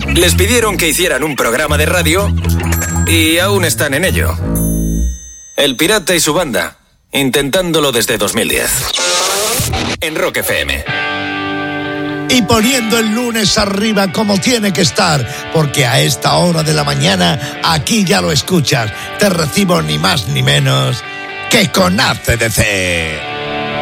Les pidieron que hicieran un programa de radio y aún están en ello. El Pirata y su banda, intentándolo desde 2010. En Rock FM. Y poniendo el lunes arriba como tiene que estar, porque a esta hora de la mañana aquí ya lo escuchas. Te recibo ni más ni menos que con ACDC.